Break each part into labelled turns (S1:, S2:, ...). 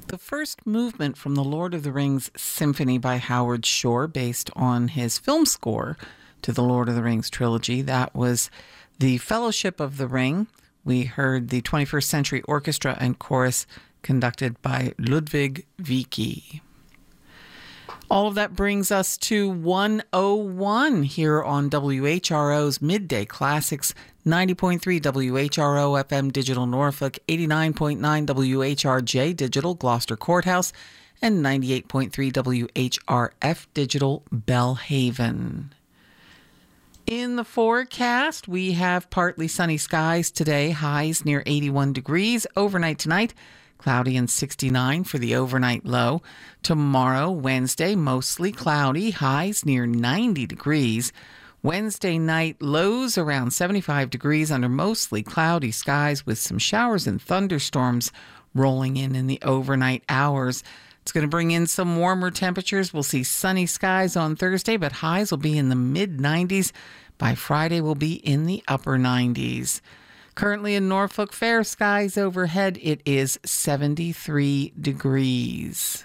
S1: the first movement from the Lord of the Rings Symphony by Howard Shore, based on his film score to the Lord of the Rings trilogy. That was The Fellowship of the Ring. We heard the 21st Century Orchestra and Chorus conducted by Ludwig Vicky. All of that brings us to 101 here on WHRO's Midday Classics, 90.3 WHRO FM Digital Norfolk, 89.9 WHRJ Digital Gloucester Courthouse, and 98.3 WHRF Digital Belhaven. In the forecast, we have partly sunny skies today, highs near 81 degrees. Overnight tonight, cloudy and 69 for the overnight low. Tomorrow, Wednesday, mostly cloudy, highs near 90 degrees. Wednesday night, lows around 75 degrees under mostly cloudy skies with some showers and thunderstorms rolling in the overnight hours. It's going to bring in some warmer temperatures. We'll see sunny skies on Thursday, but highs will be in the mid-90s. By Friday, we'll be in the upper 90s. Currently in Norfolk, fair skies overhead. It is 73 degrees.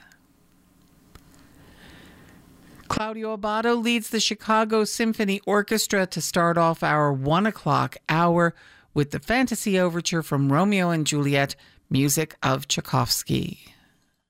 S1: Claudio Abbado leads the Chicago Symphony Orchestra to start off our 1 o'clock hour with the Fantasy Overture from Romeo and Juliet, music of Tchaikovsky.